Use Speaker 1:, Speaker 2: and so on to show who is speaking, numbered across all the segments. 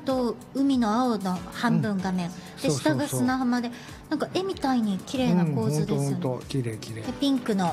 Speaker 1: と海の青の半分がね、で下が砂浜で、なんか絵みたいに綺麗な構図ですよね。
Speaker 2: 綺麗綺麗。
Speaker 1: でピンクの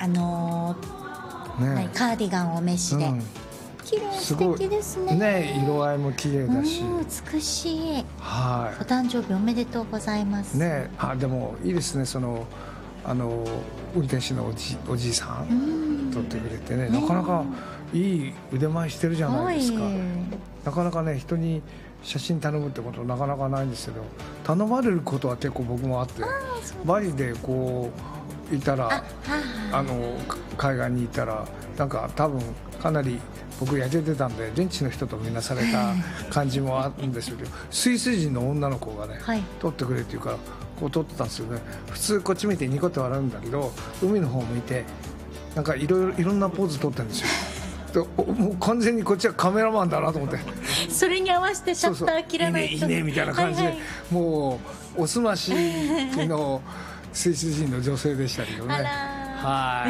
Speaker 1: カーディガンを召しで、綺麗、素敵ですね。
Speaker 2: ね、色合いも綺麗だし、
Speaker 1: 美しい。
Speaker 2: はい。
Speaker 1: お誕生日おめでとうございます。
Speaker 2: ね、でもいいですね、その運転手のおじいさん撮ってくれてね、なかなかいい腕前してるじゃないですか。なかなかね、人に写真頼むってことなかなかないんですけど、頼まれることは結構僕もあって、バリでこういたら、海岸にいたら、なんか多分かなり僕痩せてたんで現地の人と見なされた感じもあるんですけど、スイス人の女の子がね、撮ってくれって言うからこう撮ってたんですよね。普通こっち見てニコって笑うんだけど、海の方向いてなんかいろんなポーズ撮ってるんですよ。もう完全にこっちはカメラマンだなと思って、
Speaker 1: それに合わせてシャッター切らないと、
Speaker 2: いいねみたいな感じで、もうおすましのスイス人の女性でしたけどね。はい、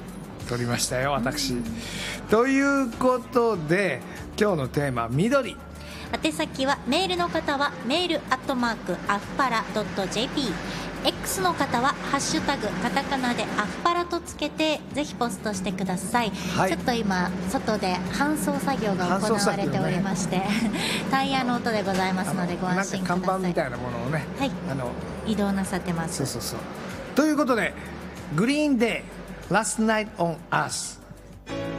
Speaker 2: 撮りましたよ私。ということで今日のテーマ緑。
Speaker 1: 宛先はメールの方はメールアフパラ .jp、 X の方はハッシュタグカタカナでアフパラとつけてぜひポストしてください。ちょっと今外で搬送作業が行われておりまして、タイヤの音でございますのでご安心ください。
Speaker 2: なんか看板みたいなものをね、
Speaker 1: 移動なさってます。
Speaker 2: そうということでグリーンデー Last Night on Earth